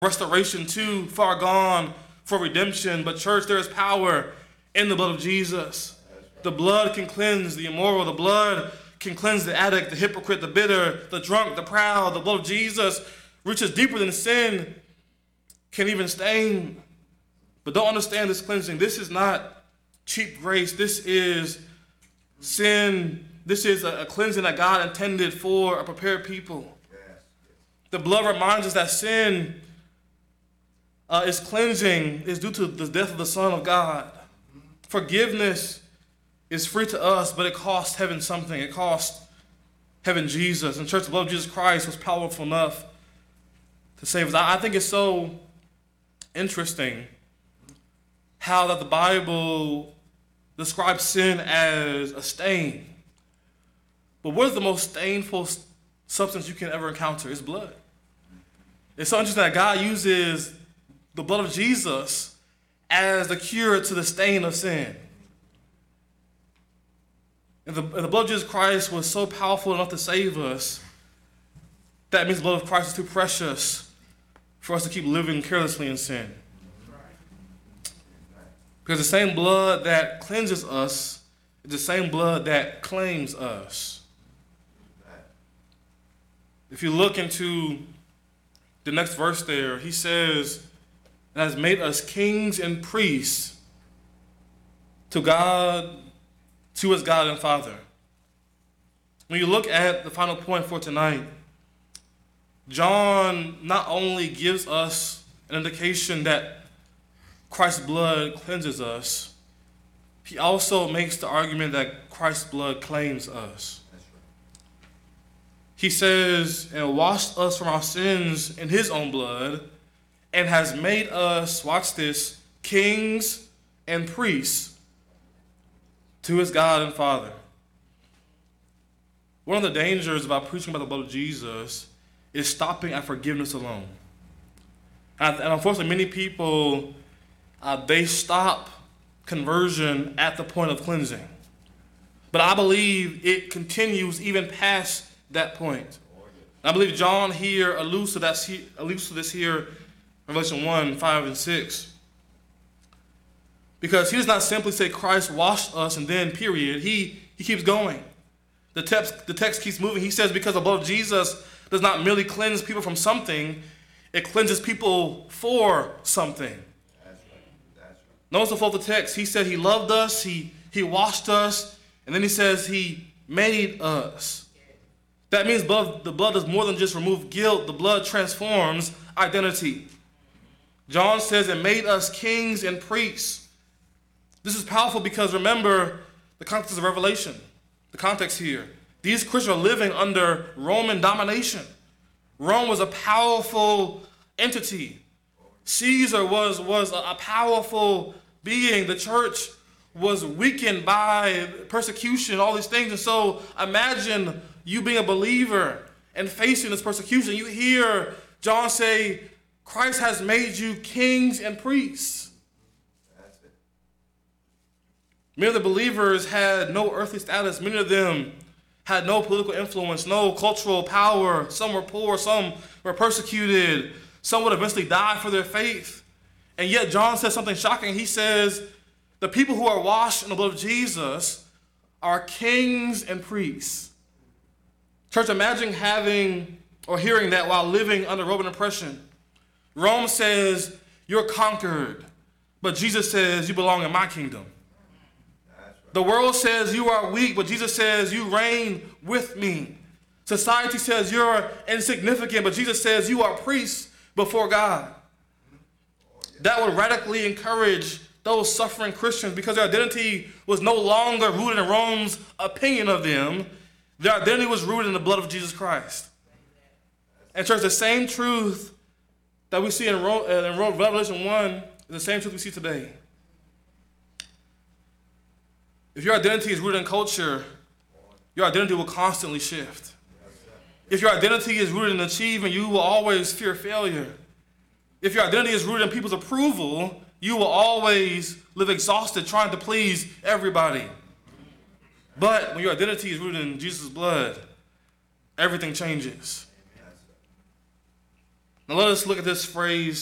restoration too far gone for redemption. But church, there is power in the blood of Jesus. The blood can cleanse the immoral. The blood can cleanse the addict, the hypocrite, the bitter, the drunk, the proud. The blood of Jesus reaches deeper than sin can even stain. But don't understand this cleansing. This is not cheap grace. This is sin. This is a cleansing that God intended for a prepared people. The blood reminds us that sin is cleansing is due to the death of the Son of God. Forgiveness is free to us, but it cost heaven something. It cost heaven Jesus. And church, the blood of Jesus Christ was powerful enough to save us. I think it's so interesting how that the Bible describes sin as a stain. But what is the most stainful substance you can ever encounter? It's blood. It's so interesting that God uses the blood of Jesus as the cure to the stain of sin. And the blood of Jesus Christ was so powerful enough to save us, that means the blood of Christ is too precious for us to keep living carelessly in sin. Because the same blood that cleanses us is the same blood that claims us. If you look into the next verse there, he says, "And has made us kings and priests to God, to his God and Father." When you look at the final point for tonight, John not only gives us an indication that Christ's blood cleanses us, he also makes the argument that Christ's blood claims us. He says, "And washed us from our sins in his own blood, and has made us," watch this, "kings and priests to his God and Father." One of the dangers about preaching about the blood of Jesus is stopping at forgiveness alone. And unfortunately, many people, they stop conversion at the point of cleansing. But I believe it continues even past that point. I believe John here alludes to this here in Revelation 1, 5, and 6. Because he does not simply say Christ washed us and then period. He keeps going. The text keeps moving. He says because the blood of Jesus does not merely cleanse people from something, it cleanses people for something. That's right. Notice the flow of the text. He said he loved us, he washed us, and then he says he made us. That means the blood does more than just remove guilt. The blood transforms identity. John says it made us kings and priests. This is powerful because remember the context of Revelation. The context here. These Christians are living under Roman domination. Rome was a powerful entity. Caesar was a powerful being. The church was weakened by persecution, all these things. And so imagine you being a believer and facing this persecution. You hear John say, Christ has made you kings and priests. That's it. Many of the believers had no earthly status. Many of them had no political influence, no cultural power. Some were poor, some were persecuted. Some would eventually die for their faith. And yet John says something shocking. He says, the people who are washed in the blood of Jesus are kings and priests. Church, imagine having or hearing that while living under Roman oppression. Rome says you're conquered, but Jesus says you belong in my kingdom. Right. The world says you are weak, but Jesus says you reign with me. Society says you're insignificant, but Jesus says you are priests before God. That would radically encourage those suffering Christians because their identity was no longer rooted in Rome's opinion of them. Their identity was rooted in the blood of Jesus Christ. And church, the same truth that we see in Revelation 1 is the same truth we see today. If your identity is rooted in culture, your identity will constantly shift. If your identity is rooted in achievement, you will always fear failure. If your identity is rooted in people's approval, you will always live exhausted trying to please everybody. But when your identity is rooted in Jesus' blood, everything changes. Now let us look at this phrase